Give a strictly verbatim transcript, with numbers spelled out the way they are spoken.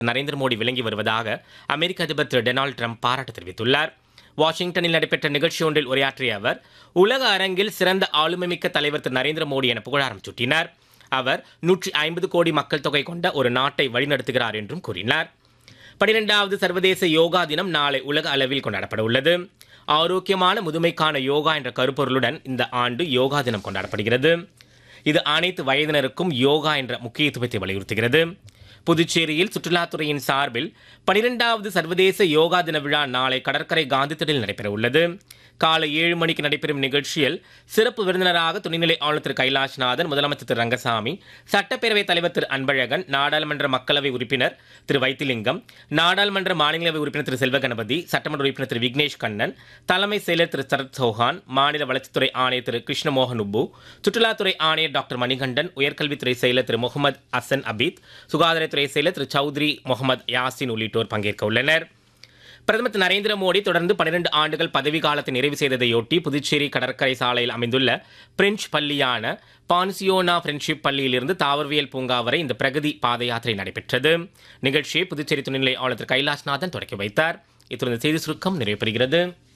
நரேந்திர மோடி விளங்கி வருவதாக அமெரிக்க அதிபர் திரு டொனால்டு ட்ரம்ப் பாராட்டு தெரிவித்துள்ளார். வாஷிங்டனில் நடைபெற்ற நிகழ்ச்சி ஒன்றில் உரையாற்றிய அவர், உலக அரங்கில் சிறந்த ஆளுமைமிக்க தலைவர் திரு நரேந்திர மோடி என புகழாரம் சூட்டினார். அவர் நூற்றி ஐம்பது கோடி மக்கள் தொகை கொண்ட ஒரு நாட்டை வழிநடத்துகிறார் என்றும் கூறினார். பனிரெண்டாவது சர்வதேச யோகா தினம் நாளை உலக அளவில் கொண்டாடப்பட உள்ளது. ஆரோக்கியமான முதுமைக்கான யோகா என்ற கருப்பொருளுடன் இந்த ஆண்டு யோகா தினம் கொண்டாடப்படுகிறது. இது அனைத்து வயதினருக்கும் யோகா என்ற முக்கியத்துவத்தை வலியுறுத்துகிறது. புதுச்சேரியில் சுற்றுலாத்துறையின் சார்பில் பனிரெண்டாவது சர்வதேச யோகா தின விழா நாளை கடற்கரை காந்தி திடலில் நடைபெற உள்ளது. காலை ஏழு மணிக்கு நடைபெறும் நிகழ்ச்சியில் சிறப்பு விருந்தினராக துணைநிலை ஆளுநர் திரு கைலாஷ்நாதன், முதலமைச்சர் திரு ரங்கசாமி, சட்டப்பேரவைத் தலைவர் திரு அன்பழகன், நாடாளுமன்ற மக்களவை உறுப்பினர் திரு வைத்திலிங்கம், நாடாளுமன்ற மாநிலங்களவை உறுப்பினர் திரு செல்வகணபதி, சட்டமன்ற உறுப்பினர் திரு விக்னேஷ் கண்ணன், தலைமை செயலர் திரு சரத் சௌஹான், மாநில வளர்ச்சித்துறை ஆணையர் திரு கிருஷ்ணமோகன் உப்பு, சுற்றுலாத்துறை ஆணையர் டாக்டர் மணிகண்டன், உயர்கல்வித்துறை செயலர் திரு முகமது அசன் அபீத், சுகாதாரத்துறை செயலர் திரு சௌத்ரி முகமது யாசின் உள்ளிட்டோர் பங்கேற்க உள்ளனர். பிரதமர் திரு நரேந்திர மோடி தொடர்ந்து பனிரெண்டு ஆண்டுகள் பதவி காலத்தை நிறைவு செய்ததையொட்டி புதுச்சேரி கடற்கரை சாலையில் அமைந்துள்ள பிரெஞ்சு பள்ளியான பான்சியோனா ஃப்ரெண்ட்ஷிப் பள்ளியிலிருந்து தாவரவியல் பூங்கா வரை இந்த பிரகதி பாத யாத்திரை நடைபெற்றது. நிகழ்ச்சியை புதுச்சேரி துணைநிலை ஆளுநர் கைலாஷ்நாதன் தொடக்கி வைத்தார். இத்துடன் செய்தி சுருக்கம் நிறைவு பெறுகிறது.